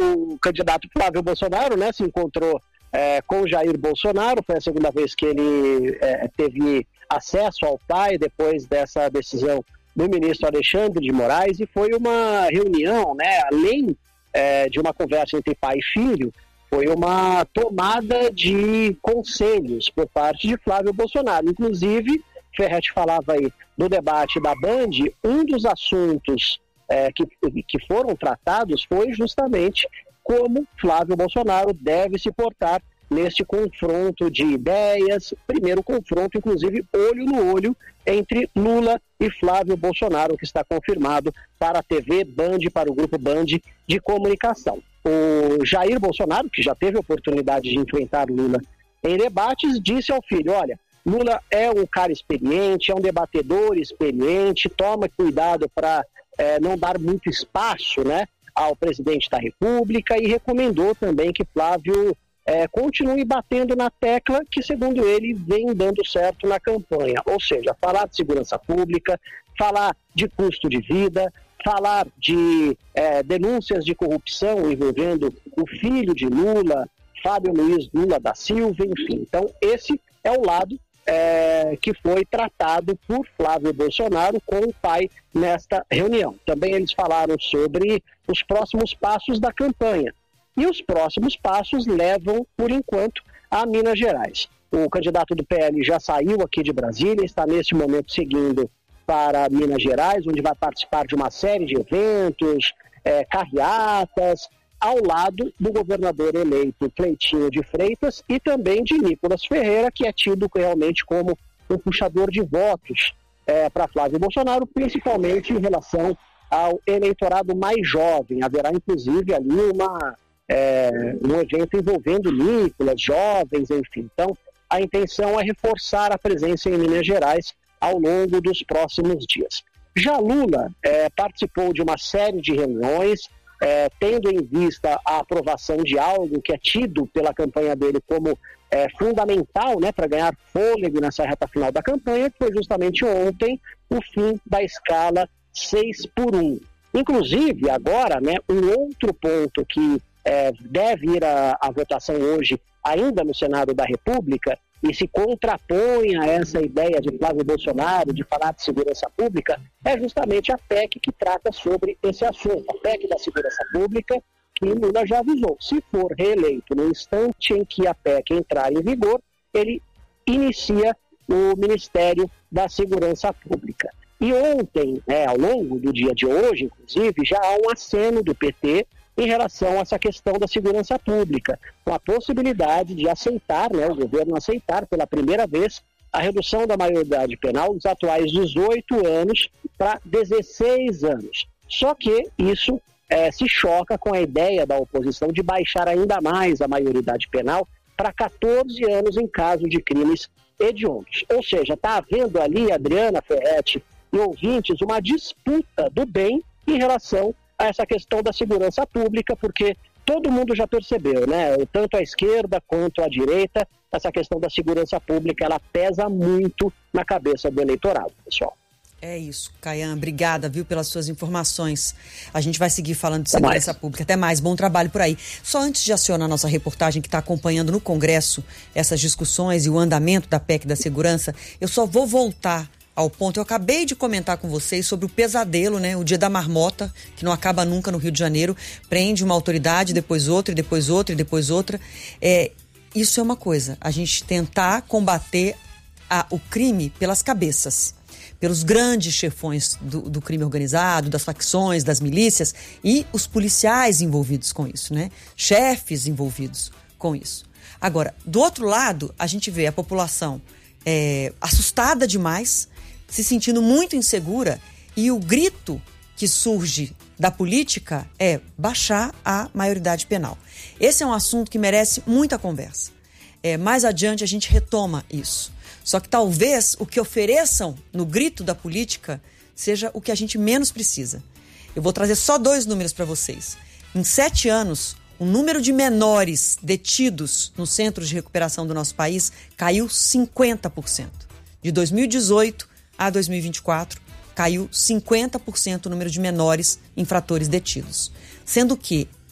o candidato Flávio Bolsonaro, né, se encontrou com Jair Bolsonaro. Foi a segunda vez que ele teve acesso ao pai depois dessa decisão do ministro Alexandre de Moraes, e foi uma reunião, né, além de uma conversa entre pai e filho, foi uma tomada de conselhos por parte de Flávio Bolsonaro. Inclusive, Ferretti falava aí do debate da Band, um dos assuntos que foram tratados foi justamente como Flávio Bolsonaro deve se portar neste confronto de ideias, primeiro confronto, inclusive, olho no olho, entre Lula e Flávio Bolsonaro, que está confirmado para a TV Band, para o Grupo Band de Comunicação. O Jair Bolsonaro, que já teve a oportunidade de enfrentar Lula em debates, disse ao filho: olha, Lula é um cara experiente, é um debatedor experiente, toma cuidado para não dar muito espaço, né, ao presidente da República, e recomendou também que Flávio continue batendo na tecla que, segundo ele, vem dando certo na campanha. Ou seja, falar de segurança pública, falar de custo de vida, falar de denúncias de corrupção envolvendo o filho de Lula, Fábio Luiz Lula da Silva, enfim. Então, esse é o lado que foi tratado por Flávio Bolsonaro com o pai nesta reunião. Também eles falaram sobre os próximos passos da campanha. E os próximos passos levam, por enquanto, a Minas Gerais. O candidato do PL já saiu aqui de Brasília, está nesse momento seguindo para Minas Gerais, onde vai participar de uma série de eventos, carreatas, ao lado do governador eleito Cleitinho de Freitas e também de Nicolas Ferreira, que é tido realmente como um puxador de votos para Flávio Bolsonaro, principalmente em relação ao eleitorado mais jovem. Haverá, inclusive, ali um evento envolvendo Nicolas, jovens, enfim. Então, a intenção é reforçar a presença em Minas Gerais ao longo dos próximos dias. Já Lula participou de uma série de reuniões, tendo em vista a aprovação de algo que é tido pela campanha dele como fundamental, né, para ganhar fôlego nessa reta final da campanha, que foi justamente ontem o fim da escala 6x1. Inclusive, agora, né, um outro ponto que deve ir à votação hoje, ainda no Senado da República, e se contrapõe a essa ideia de Flávio Bolsonaro de falar de segurança pública, é justamente a PEC que trata sobre esse assunto, a PEC da segurança pública, que Lula já avisou. Se for reeleito no instante em que a PEC entrar em vigor, ele inicia o Ministério da Segurança Pública. E ontem, ao longo do dia de hoje, inclusive, já há um aceno do PT em relação a essa questão da segurança pública, com a possibilidade de aceitar, né, o governo aceitar pela primeira vez a redução da maioridade penal dos atuais 18 anos para 16 anos. Só que isso se choca com a ideia da oposição de baixar ainda mais a maioridade penal para 14 anos em caso de crimes hediondos. Ou seja, está havendo ali, Adriana, Ferretti e ouvintes, uma disputa do bem em relação a essa questão da segurança pública, porque todo mundo já percebeu, né? Tanto a esquerda quanto a direita, essa questão da segurança pública, ela pesa muito na cabeça do eleitorado, pessoal. É isso, Caian, obrigada, viu, pelas suas informações. A gente vai seguir falando de segurança pública. Até mais, bom trabalho por aí. Só antes de acionar a nossa reportagem que está acompanhando no Congresso essas discussões e o andamento da PEC da segurança, eu só vou voltar ao ponto. Eu acabei de comentar com vocês sobre o pesadelo, né? O dia da marmota, que não acaba nunca no Rio de Janeiro. Prende uma autoridade, depois outra, e depois outra, e depois outra. Isso é uma coisa, a gente tentar combater o crime pelas cabeças, pelos grandes chefões do crime organizado, das facções, das milícias e os policiais envolvidos com isso, né? Chefes envolvidos com isso. Agora, do outro lado, a gente vê a população assustada demais, se sentindo muito insegura, e o grito que surge da política é baixar a maioridade penal. Esse é um assunto que merece muita conversa. Mais adiante a gente retoma isso. Só que talvez o que ofereçam no grito da política seja o que a gente menos precisa. Eu vou trazer só 2 números para vocês. Em 7 anos, o número de menores detidos nos centros de recuperação do nosso país caiu 50%. De 2018 a 2024, caiu 50% o número de menores infratores detidos. Sendo que